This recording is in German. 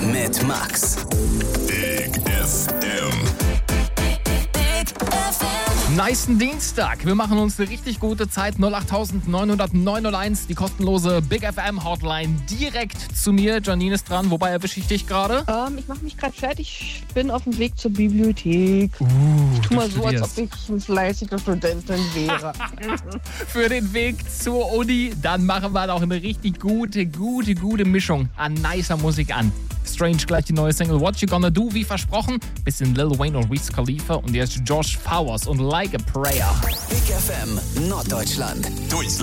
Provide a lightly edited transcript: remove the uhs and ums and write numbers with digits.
mit Max. Big FM. Nicen Dienstag. Wir machen uns eine richtig gute Zeit. 08901, die kostenlose Big FM Hotline direkt zu mir. Janine ist dran. Wobei erwische ich dich gerade? Ich mache mich gerade fertig. Ich bin auf dem Weg zur Bibliothek. Ich tue mal so, als ob ich eine fleißige Studentin wäre. Für den Weg zur Uni. Dann machen wir auch eine richtig gute Mischung an nicer Musik an. Strange gleich die neue Single What You Gonna Do, wie versprochen. Bisschen Lil Wayne und Wiz Khalifa und jetzt Josh Flowers und Like a Prayer. Big FM Norddeutschland.